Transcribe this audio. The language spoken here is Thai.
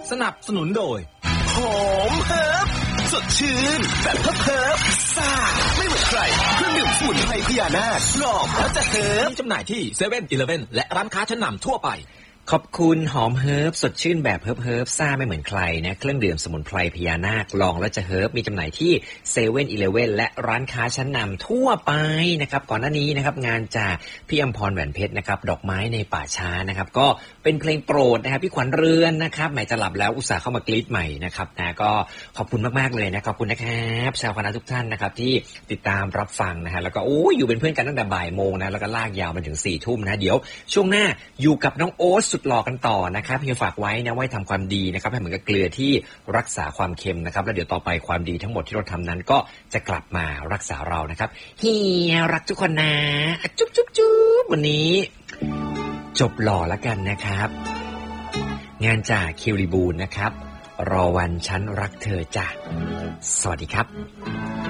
สนับสนุนโดยหอมเฮิร์บสดชื่นแบบเฮิร์บซ่าไม่เหมือนใครเครื่องดื่มสมุนไพรพญานาคหลอกแล้วจะเฮิร์บจำหน่ายที่เซเว่นอีเลฟเว่นและร้านค้าชั้นนำทั่วไปขอบคุณหอมเฮิร์บสดชื่นแบบเฮิร์บซ่าไม่เหมือนใครนะเครื่องดื่มสมุนไพรพญานาคลองแล้วจะเฮิร์บมีจำหน่ายที่เซเว่นอีเลฟเว่นและร้านค้าชั้นนำทั่วไปนะครับก่อนหน้านี้นะครับงานจากพี่อำพรแหวนเพชรนะครับดอกไม้ในป่าช้านะครับก็เป็นเพลงโปรดนะครับพี่ขวัญเรือนนะครับหมายจะหลับแล้วอุตส่าห์เข้ามากรี๊ดใหม่นะครับนะก็ขอบคุณมากๆเลยนะขอบคุณนะครับชาวคณะทุกท่านนะครับที่ติดตามรับฟังนะฮะแล้วก็อยู่เป็นเพื่อนกันตั้งแต่บ่ายโมงนะแล้วก็ลากยาวมาถึง4 ทุ่มนะเดี๋ยวช่วงหน้าอยู่กับน้องโอ๊ตสุดหล่อกันต่อนะครับพี่ฝากไว้นะไว้ทำความดีนะครับให้เหมือนกับเกลือที่รักษาความเค็มนะครับแล้วเดี๋ยวต่อไปความดีทั้งหมดที่เราทำนั้นก็จะกลับมารักษาเรานะครับเฮียรักทุกคนนะจุ๊บจุ๊บจุ๊บวันนี้จบหล่อแล้วกันนะครับงานจากคิวริบูลนะครับรอวันฉันรักเธอจ้ะสวัสดีครับ